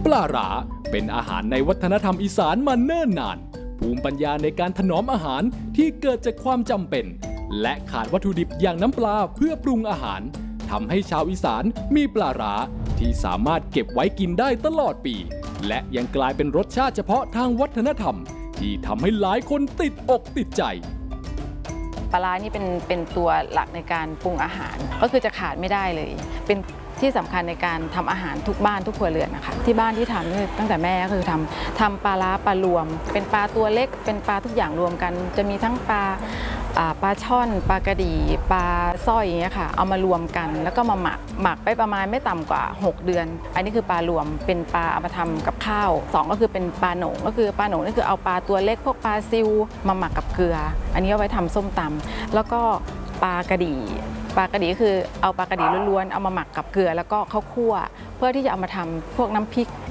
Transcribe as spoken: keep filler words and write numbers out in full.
ปลาร้าเป็นอาหารในวัฒนธรรมอีสานมาเนิ่นนานภูมิปัญญาในการถนอมอาหารที่เกิดจากความจำเป็นและขาดวัตถุดิบอย่างน้ำปลาเพื่อปรุงอาหารทำให้ชาวอีสานมีปลาร้าที่สามารถเก็บไว้กินได้ตลอดปีและยังกลายเป็นรสชาติเฉพาะทางวัฒนธรรมที่ทำให้หลายคนติดอกติดใจปลาร้านี่เป็นเป็นตัวหลักในการปรุงอาหารก็คือจะขาดไม่ได้เลยเป็นที่สำคัญในการทำอาหารทุกบ้านทุกครัวเรือนนะคะที่บ้านที่ทำตั้งแต่แม่ก็คือทำทำปลาร้าปลารวมเป็นปลาตัวเล็กเป็นปลาทุกอย่างรวมกันจะมีทั้งปลาปลาช่อนปลากระดีปลาสร้อยอย่างเงี้ยค่ะเอามารวมกันแล้วก็มาหมักหมักไปประมาณไม่ต่ำกว่าหกเดือนอันนี้คือปลารวมเป็นปลาเอามาทำกับข้าวสองก็คือเป็นปลาโหนงก็คือปลาโหนงนี่คือเอาปลาตัวเล็กพวกปลาซิวมาหมักกับเกลืออันนี้เอาไว้ทำส้มตำแล้วก็ปลากระดีปลากระดีคือเอาปลากระดีล้วนๆเอามาหมักกับเกลือแล้วก็ข้าวคั่วเพื่อที่จะเอามาทำพวกน้ำพริก